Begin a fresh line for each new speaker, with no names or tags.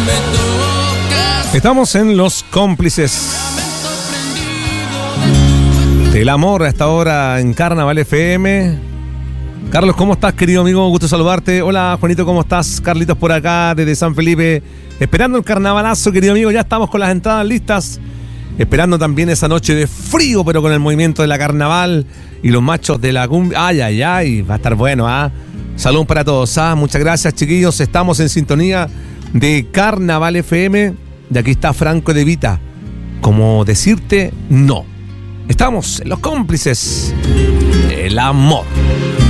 Estamos en Los Cómplices del Amor a esta hora en Carnaval FM. Carlos, ¿cómo estás, querido amigo? Gusto saludarte. Hola, Juanito, ¿cómo estás? Carlitos por acá, desde San Felipe. Esperando el carnavalazo, querido amigo. Ya estamos con las entradas listas. Esperando también esa noche de frío, pero con el movimiento de la carnaval y los machos de la cumbia. Ay, ay, ay. Va a estar bueno, ¿ah? Salud para todos, ¿ah? Muchas gracias, chiquillos. Estamos en sintonía de Carnaval FM. De aquí está Franco De Vita. Como decirte no. Estamos en Los Cómplices del Amor.